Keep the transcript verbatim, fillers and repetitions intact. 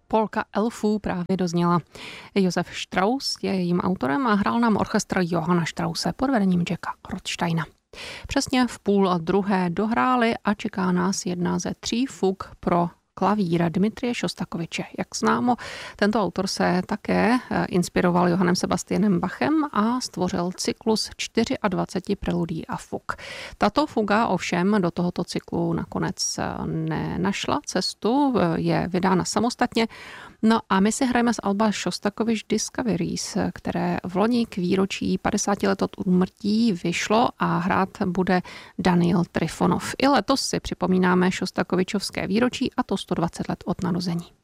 Polka elfů právě dozněla. Josef Strauss je jejím autorem a hrál nám orchestr Johanna Strausse pod vedením Jacka Rothsteina. Přesně v půl a druhé dohráli a čeká nás jedna ze tří fug pro klavír Dmitrije Šostakoviče. Jak známo, tento autor se také inspiroval Johannem Sebastianem Bachem a stvořil cyklus dvacet čtyři preludí a fug. Tato fuga ovšem do tohoto cyklu nakonec nenašla cestu, je vydána samostatně. No a my si hrajeme z alba Šostakovič Discoveries, které v loni k výročí padesáti let od úmrtí vyšlo a hrát bude Daniel Trifonov. I letos si připomínáme Šostakovičovské výročí, a to sto dvacet let od narození.